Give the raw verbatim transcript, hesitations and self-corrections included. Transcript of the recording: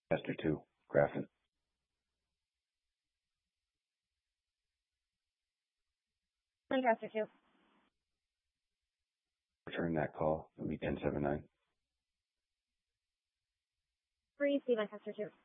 Lancaster two, Grafton. Lancaster two. Return that call. It'll be ten seven nine. Free, see Lancaster two.